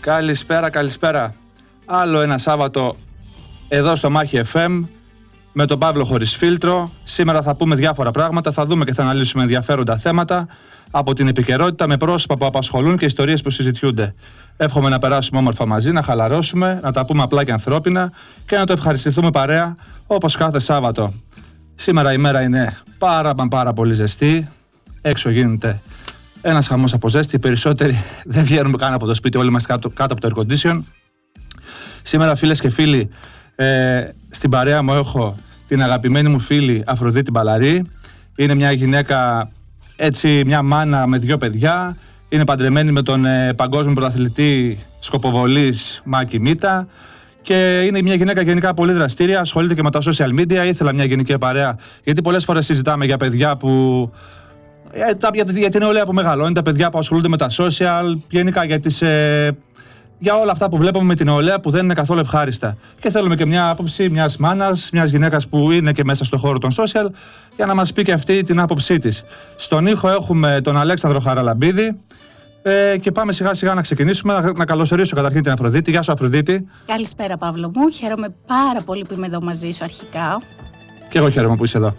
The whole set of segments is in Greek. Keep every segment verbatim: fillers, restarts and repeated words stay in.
Καλησπέρα, καλησπέρα. Άλλο ένα Σάββατο εδώ στο Μάχη εφ εμ με τον Παύλο χωρίς φίλτρο. Σήμερα θα πούμε διάφορα πράγματα, θα δούμε και θα αναλύσουμε ενδιαφέροντα θέματα από την επικαιρότητα με πρόσωπα που απασχολούν και ιστορίες που συζητιούνται. Εύχομαι να περάσουμε όμορφα μαζί, να χαλαρώσουμε, να τα πούμε απλά και ανθρώπινα και να το ευχαριστηθούμε παρέα όπως κάθε Σάββατο. Σήμερα η μέρα είναι πάρα μα πάρα πολύ ζεστή. Έξω γίνεται ένας χαμός από ζέστη. Οι περισσότεροι δεν βγαίνουμε καν από το σπίτι, όλοι είμαστε κάτω, κάτω από το air condition. Σήμερα, φίλες και φίλοι, ε, στην παρέα μου έχω την αγαπημένη μου φίλη Αφροδίτη Μπαλαρή. Είναι μια γυναίκα, έτσι, μια μάνα με δύο παιδιά. Είναι παντρεμένη με τον ε, παγκόσμιο πρωταθλητή σκοποβολής Μάκη Μίτα. Και είναι μια γυναίκα γενικά πολύ δραστήρια, ασχολείται και με τα social media. Ήθελα μια γενική παρέα, γιατί πολλές φορές συζητάμε για παιδιά που. Για, για την νεολαία που μεγαλώνει, τα παιδιά που ασχολούνται με τα social, γενικά για, τις, ε, για όλα αυτά που βλέπουμε με την νεολαία που δεν είναι καθόλου ευχάριστα. Και θέλουμε και μια άποψη μιας μάνας, μιας γυναίκας που είναι και μέσα στον χώρο των social, για να μας πει και αυτή την άποψή της. Στον ήχο έχουμε τον Αλέξανδρο Χαραλαμπίδη. Ε, και πάμε σιγά σιγά να ξεκινήσουμε. Να, να καλωσορίσω καταρχήν την Αφροδίτη. Γεια σου, Αφροδίτη. Καλησπέρα, Παύλο μου. Χαίρομαι πάρα πολύ που είμαι εδώ μαζί σου αρχικά. Και εγώ χαίρομαι που είσαι εδώ.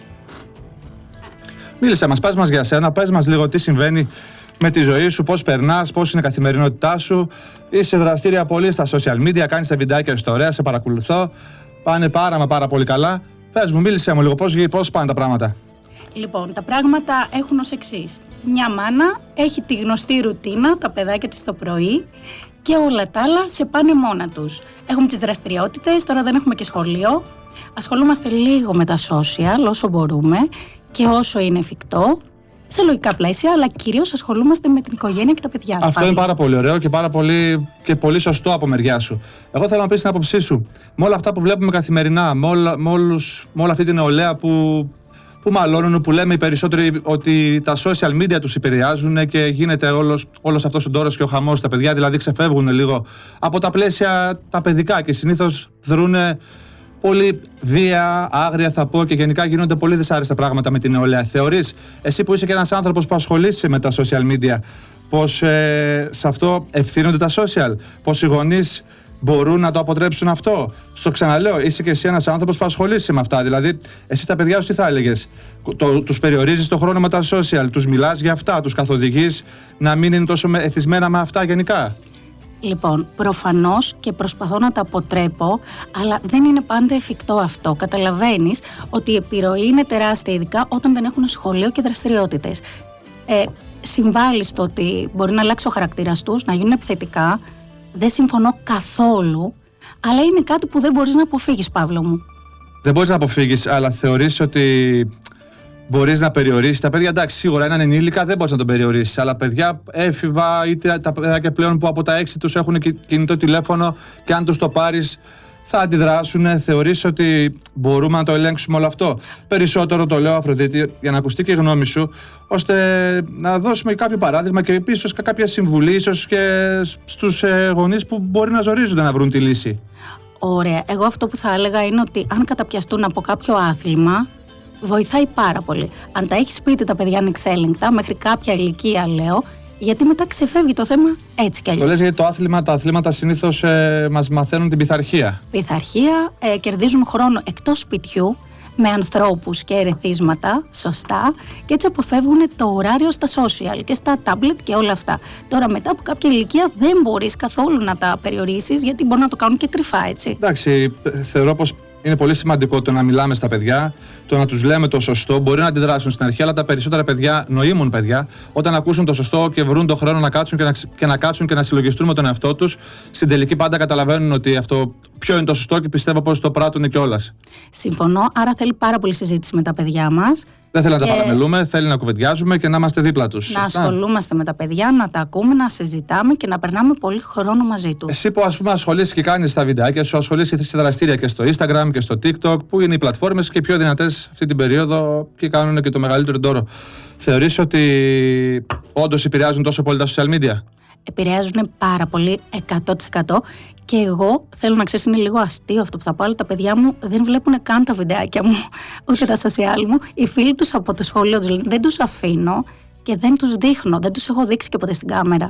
Μίλησε μας, πες μας για σένα, πες μας λίγο τι συμβαίνει με τη ζωή σου, πώς περνάς, πώς είναι η καθημερινότητά σου. Είσαι δραστήρια πολύ στα social media, κάνεις τα βιντεάκια σου ωραία, σε παρακολουθώ. Πάνε πάρα μα πάρα πολύ καλά. Πες μου, μίλησε μου λίγο, πώς, πώς πάνε τα πράγματα. Λοιπόν, τα πράγματα έχουν ως εξής. Μια μάνα έχει τη γνωστή ρουτίνα, τα παιδάκια της το πρωί και όλα τα άλλα σε πάνε μόνα τους. Έχουμε τις δραστηριότητες, τώρα δεν έχουμε και σχολείο. Ασχολούμαστε λίγο με τα social όσο μπορούμε και όσο είναι εφικτό, σε λογικά πλαίσια, αλλά κυρίως ασχολούμαστε με την οικογένεια και τα παιδιά. Αυτό πάλι είναι πάρα πολύ ωραίο και πάρα πολύ, και πολύ σωστό από μεριά σου. Εγώ θέλω να πεις την άποψή σου. Με όλα αυτά που βλέπουμε καθημερινά, με, όλα, με, όλους, με όλη αυτή την νεολαία που, που μαλώνουν, που λέμε οι περισσότεροι ότι τα social media τους επηρεάζουν και γίνεται όλος, όλος αυτός ο ντόρος και ο χαμός. Τα παιδιά δηλαδή ξεφεύγουν λίγο από τα πλαίσια τα παιδικά και συνήθως δρούνε πολύ βία, άγρια θα πω, και γενικά γίνονται πολύ δυσάρεστα πράγματα με την νεολαία. Θεωρείς, εσύ που είσαι και ένας άνθρωπος που ασχολείσαι με τα social media, πως ε, σε αυτό ευθύνονται τα social, πως οι γονείς μπορούν να το αποτρέψουν αυτό? Στο ξαναλέω, είσαι και εσύ ένας άνθρωπος που ασχολείσαι με αυτά. Δηλαδή, εσύ τα παιδιά σου τι θα έλεγες? Το, τους περιορίζεις το χρόνο με τα social, τους μιλάς για αυτά, τους καθοδηγείς να μην είναι τόσο εθισμένα με αυτά γενικά? Λοιπόν, προφανώς και προσπαθώ να τα αποτρέπω, αλλά δεν είναι πάντα εφικτό αυτό. Καταλαβαίνεις ότι η επιρροή είναι τεράστια, ειδικά όταν δεν έχουν σχολείο και δραστηριότητες. Ε, συμβάλλει στο ότι μπορεί να αλλάξει ο χαρακτήρας τους, να γίνουν επιθετικά. Δεν συμφωνώ καθόλου, αλλά είναι κάτι που δεν μπορείς να αποφύγεις, Παύλο μου. Δεν μπορείς να αποφύγεις, αλλά θεωρείς ότι μπορείς να περιορίσεις τα παιδιά? Εντάξει, σίγουρα έναν ενήλικα δεν μπορείς να τον περιορίσεις, αλλά παιδιά έφηβα, είτε τα παιδιά πλέον που από τα έξι τους έχουν κινητό τηλέφωνο και αν τους το πάρεις θα αντιδράσουν. Θεωρείς ότι μπορούμε να το ελέγξουμε όλο αυτό? Περισσότερο το λέω, Αφροδίτη, για να ακουστεί και η γνώμη σου, ώστε να δώσουμε κάποιο παράδειγμα και ίσως και κάποια συμβουλή, ίσως και στους γονείς που μπορεί να ζορίζονται να βρουν τη λύση. Ωραία. Εγώ αυτό που θα έλεγα είναι ότι αν καταπιαστούν από κάποιο άθλημα, βοηθάει πάρα πολύ. Αν τα έχει σπίτι τα παιδιά ανεξέλεγκτα, μέχρι κάποια ηλικία λέω, γιατί μετά ξεφεύγει το θέμα έτσι κι αλλιώς. Το λες γιατί το άθλημα, τα αθλήματα συνήθως ε, μας μαθαίνουν την πειθαρχία. Πειθαρχία, ε, κερδίζουν χρόνο εκτός σπιτιού, με ανθρώπους και ερεθίσματα, σωστά, και έτσι αποφεύγουν το ωράριο στα social και στα tablet και όλα αυτά. Τώρα μετά από κάποια ηλικία δεν μπορείς καθόλου να τα περιορίσεις, γιατί μπορούν να το κάνουν και κρυφά, έτσι. Εντάξει, θεωρώ πως είναι πολύ σημαντικό το να μιλάμε στα παιδιά, το να τους λέμε το σωστό. Μπορεί να αντιδράσουν στην αρχή, αλλά τα περισσότερα παιδιά, νοήμων παιδιά, όταν ακούσουν το σωστό και βρουν τον χρόνο να κάτσουν και να, και να, κάτσουν και να συλλογιστούν με τον εαυτό τους, στην τελική πάντα καταλαβαίνουν ότι αυτό ποιο είναι το σωστό και πιστεύω πως το πράττουν κιόλας. Συμφωνώ, άρα θέλει πάρα πολύ συζήτηση με τα παιδιά μας. Δεν θέλει και... να τα παραμελούμε, θέλει να κουβεντιάζουμε και να είμαστε δίπλα τους. Να ασχολούμαστε με τα παιδιά, να τα ακούμε, να συζητάμε και να περνάμε πολύ χρόνο μαζί τους. Εσύ που ας πούμε ασχολείσαι και κάνεις τα βιντεάκια σου, ασχολείσαι σε δραστήρια και στο Instagram και στο TikTok, που είναι οι πλατφόρμες και οι πιο δυνατές αυτή την περίοδο και κάνουν και το μεγαλύτερο ντόρο. Θεωρείς ότι όντως επηρεάζουν τόσο πολύ τα social media? Επηρεάζουν πάρα πολύ, εκατό τοις εκατό. Και εγώ θέλω να ξέρεις, είναι λίγο αστείο αυτό που θα πω, αλλά τα παιδιά μου δεν βλέπουν καν τα βιντεάκια μου, ούτε τα social μου. Οι φίλοι τους από το σχολείο τους δεν τους αφήνω και δεν τους δείχνω, δεν τους έχω δείξει και ποτέ στην κάμερα.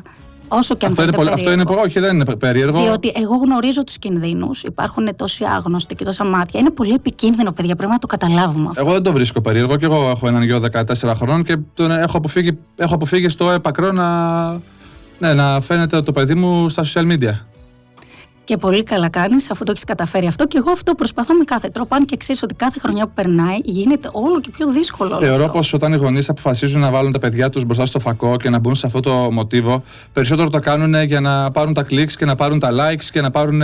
Όσο και αν αυτό, είναι πολύ, αυτό είναι όχι, δεν είναι περίεργο. Διότι εγώ γνωρίζω τους κινδύνους, υπάρχουν τόσοι άγνωστοι και τόσα μάτια. Είναι πολύ επικίνδυνο, παιδιά, πρέπει να το καταλάβουμε αυτό. Εγώ δεν το βρίσκω περίεργο και εγώ έχω έναν γιο δεκατέσσερα χρονών και τον έχω αποφύγει, έχω αποφύγει στο επακρό να, ναι, να φαίνεται το παιδί μου στα social media. Και πολύ καλά κάνεις αφού το έχεις καταφέρει αυτό. Και εγώ αυτό προσπαθώ με κάθε τρόπο. Αν και ξέρεις ότι κάθε χρονιά που περνάει γίνεται όλο και πιο δύσκολο. Θεωρώ πως όταν οι γονείς αποφασίζουν να βάλουν τα παιδιά τους μπροστά στο φακό και να μπουν σε αυτό το μοτίβο, περισσότερο το κάνουν για να πάρουν τα clicks και να πάρουν τα likes και να πάρουν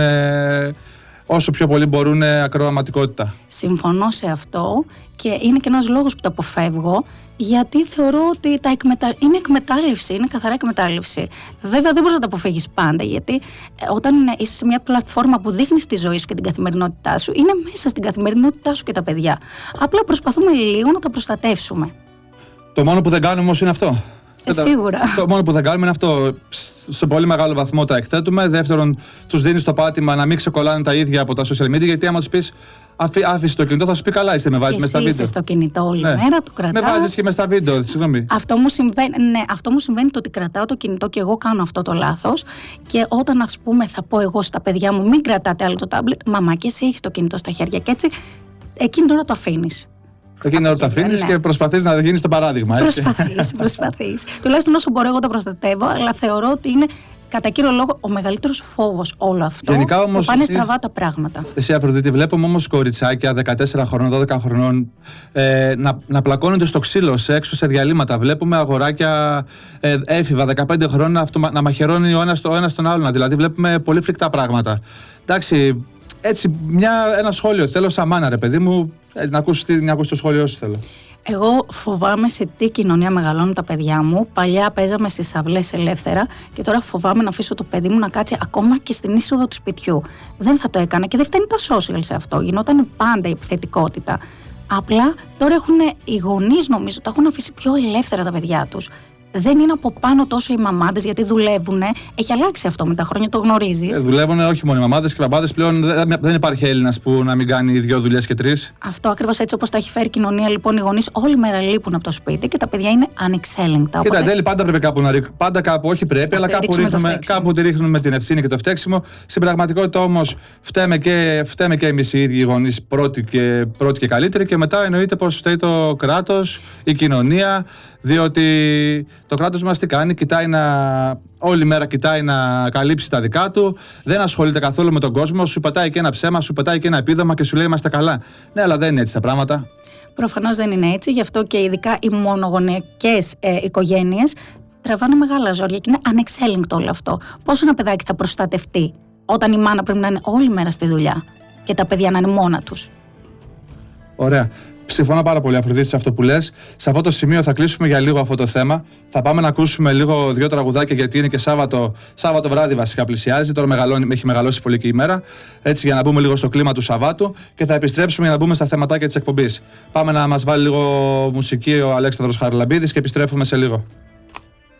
όσο πιο πολύ μπορούν ακροαματικότητα. Συμφωνώ σε αυτό και είναι και ένας λόγος που το αποφεύγω, γιατί θεωρώ ότι τα εκμετα... είναι εκμετάλλευση, είναι καθαρά εκμετάλλευση. Βέβαια δεν μπορείς να το αποφύγεις πάντα, γιατί ε, όταν είσαι σε μια πλατφόρμα που δείχνεις τη ζωή σου και την καθημερινότητά σου, είναι μέσα στην καθημερινότητά σου και τα παιδιά. Απλά προσπαθούμε λίγο να τα προστατεύσουμε. Το μόνο που δεν κάνουμε όμως είναι αυτό. Ε, σίγουρα. Το μόνο που δεν κάνουμε είναι αυτό. Σε πολύ μεγάλο βαθμό τα εκθέτουμε. Δεύτερον, τους δίνεις το πάτημα να μην ξεκολλάνε τα ίδια από τα social media, γιατί άμα τους πεις άφησε το κινητό, θα σου πει καλά, είσαι, με βάζεις μέσα στα βίντεο. Είσαι στο κινητό όλη ναι. μέρα, το κρατάς. Με βάζεις και μέσα στα βίντεο, συγγνώμη. Αυτό μου συμβαίνει, ναι, αυτό μου συμβαίνει το ότι κρατάω το κινητό και εγώ κάνω αυτό το λάθος. Και όταν, ας πούμε, θα πω εγώ στα παιδιά μου, μην κρατάτε άλλο το τάμπλετ, μαμά, και εσύ έχεις το κινητό στα χέρια. Και έτσι, εκείνη τώρα το αφήνεις. Εκείνη την ώρα το αφήνεις ναι. και προσπαθείς να γίνεις το παράδειγμα. Προσπαθείς, προσπαθείς. Τουλάχιστον όσο μπορώ, εγώ το προστατεύω, αλλά θεωρώ ότι είναι κατά κύριο λόγο ο μεγαλύτερος φόβος όλο αυτό. Γενικά, όμως, που πάνε εσύ, στραβά τα πράγματα. Εσύ, Αφροδίτη, βλέπουμε όμως κοριτσάκια δεκατέσσερα χρονών, δώδεκα χρονών ε, να, να πλακώνονται στο ξύλο, σε έξω σε διαλύματα. Βλέπουμε αγοράκια ε, έφηβα δεκαπέντε χρόνων να, αυτομα, να μαχαιρώνει ο ένας, το, ο ένας τον άλλον. Δηλαδή, βλέπουμε πολύ φρικτά πράγματα. Εντάξει, έτσι, μια, ένα σχόλιο θέλω σαν μάνα, ρε παιδί μου, ε, να ακούσει το σχόλιο σου θέλω. Εγώ φοβάμαι σε τι κοινωνία μεγαλώνουν τα παιδιά μου. Παλιά παίζαμε στις αυλές ελεύθερα και τώρα φοβάμαι να αφήσω το παιδί μου να κάτσει ακόμα και στην είσοδο του σπιτιού. Δεν θα το έκανα και δεν φταίνει τα social σε αυτό. Γινόταν πάντα η επιθετικότητα. Απλά τώρα έχουν οι γονείς, νομίζω, τα έχουν αφήσει πιο ελεύθερα τα παιδιά τους. Δεν είναι από πάνω τόσο οι μαμάδες, γιατί δουλεύουν. Έχει αλλάξει αυτό με τα χρόνια, το γνωρίζεις. Ε, δουλεύουν όχι μόνο οι μαμάδες και οι παπάδες. Πλέον δεν υπάρχει Έλληνας που να μην κάνει δύο δουλειές και τρεις. Αυτό ακριβώς έτσι όπως τα έχει φέρει η κοινωνία. Λοιπόν, οι γονείς όλη μέρα λείπουν από το σπίτι και τα παιδιά είναι ανεξέλεγκτα. Κοίτα, εν τέλει πάντα πρέπει κάπου να ρίχνουμε. Πάντα κάπου, όχι πρέπει, αλλά κάπου, ρίχνουμε, κάπου τη ρίχνουμε την ευθύνη και το φταίξιμο. Στην πραγματικότητα όμως φταίμε και, φταίμε και εμείς οι ίδιοι οι γονείς πρώτοι και, πρώτοι και καλύτεροι. Και μετά εννοείται πως φταίει το κράτος, η κοινωνία. Διότι το κράτος μας τι κάνει, κοιτάει να, όλη μέρα κοιτάει να καλύψει τα δικά του, δεν ασχολείται καθόλου με τον κόσμο, σου πετάει και ένα ψέμα, σου πετάει και ένα επίδομα και σου λέει είμαστε καλά. Ναι, αλλά δεν είναι έτσι τα πράγματα. Προφανώς δεν είναι έτσι, γι' αυτό και ειδικά οι μονογονεϊκές ε, οικογένειες τραβάνε μεγάλα ζόρια και είναι ανεξέλεγκτο όλο αυτό. Πώς ένα παιδάκι θα προστατευτεί όταν η μάνα πρέπει να είναι όλη μέρα στη δουλειά και τα παιδιά να είναι μόνα τους. Ωραία. Συμφωνώ πάρα πολύ, Αφροδίτη, σε αυτό που λες. Σε αυτό το σημείο θα κλείσουμε για λίγο αυτό το θέμα. Θα πάμε να ακούσουμε λίγο δύο τραγουδάκια, γιατί είναι και Σάββατο, Σάββατο βράδυ βασικά πλησιάζει. Τώρα μεγαλώνει, έχει μεγαλώσει πολύ και η μέρα. Έτσι, για να μπούμε λίγο στο κλίμα του Σαββάτου και θα επιστρέψουμε για να μπούμε στα θεματάκια της εκπομπής. Πάμε να μας βάλει λίγο μουσική ο Αλέξανδρος Χαραλαμπίδης και επιστρέφουμε σε λίγο.